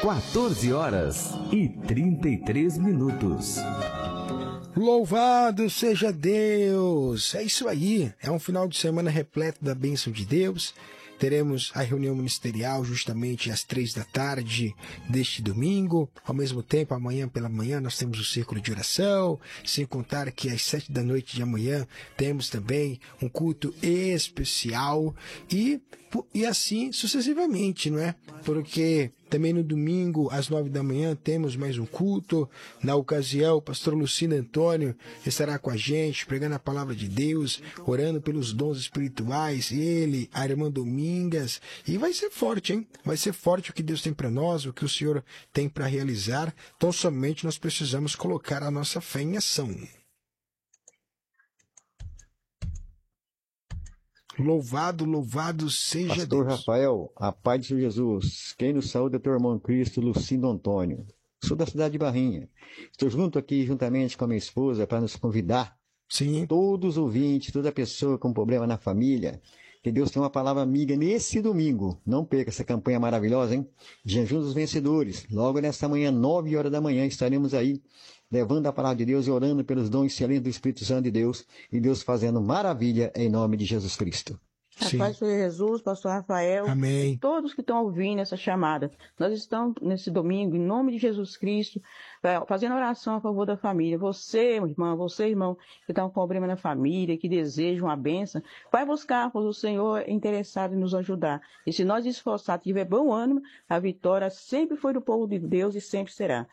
14h33. Louvado seja Deus! É isso aí, é um final de semana repleto da bênção de Deus. Teremos a reunião ministerial justamente às 15h deste domingo. Ao mesmo tempo, amanhã pela manhã, nós temos o círculo de oração. Sem contar que às 19h de amanhã temos também um culto especial. E assim sucessivamente, não é? Porque também no domingo, às 9h temos mais um culto. Na ocasião, o pastor Lucindo Antônio estará com a gente, pregando a palavra de Deus, orando pelos dons espirituais, ele, a irmã Domingas. E vai ser forte, hein? Vai ser forte o que Deus tem para nós, o que o Senhor tem para realizar. Então, somente nós precisamos colocar a nossa fé em ação. Louvado seja Pastor Deus. Rafael, a paz de Jesus. Quem nos saúda é teu irmão Cristo, Lucindo Antônio. Sou da cidade de Barrinha. Estou junto aqui, juntamente com a minha esposa, para nos convidar. Sim. Todos os ouvintes, toda pessoa com problema na família, que Deus tem uma palavra amiga nesse domingo. Não perca essa campanha maravilhosa, hein? Jejum dos Vencedores. Logo nesta manhã, 9h estaremos aí, levando a palavra de Deus e orando pelos dons excelentes do Espírito Santo de Deus, e Deus fazendo maravilha em nome de Jesus Cristo. A paz de Jesus, pastor Rafael, amém. Todos que estão ouvindo essa chamada. Nós estamos nesse domingo, em nome de Jesus Cristo, fazendo oração a favor da família. Você, irmão, que está com problema na família, que deseja uma bênção, vai buscar, pois o Senhor é interessado em nos ajudar. E se nós esforçarmos, tiver bom ânimo, a vitória sempre foi do povo de Deus e sempre será.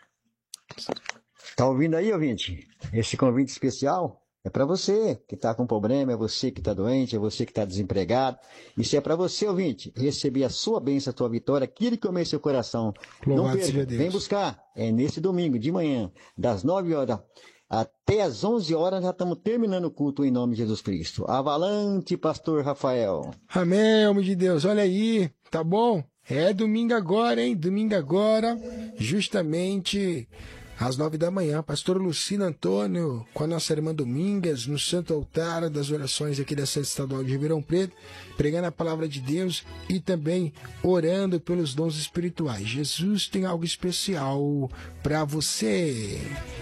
Está ouvindo aí, ouvinte? Esse convite especial é para você que está com problema, é você que está doente, é você que está desempregado. Isso é para você, ouvinte, receber a sua bênção, a tua vitória, aquilo que começa seu coração. Louvado não perca, seja Deus. Vem buscar. É nesse domingo de manhã, das 9h até as 11h, já estamos terminando o culto em nome de Jesus Cristo. Avalante, pastor Rafael. Amém, homem de Deus. Olha aí, tá bom? É domingo agora, hein? Domingo agora, justamente às 9h, pastor Lucindo Antônio, com a nossa irmã Domingas, no Santo Altar das Orações aqui da Sede Estadual de Ribeirão Preto, pregando a palavra de Deus e também orando pelos dons espirituais. Jesus tem algo especial para você.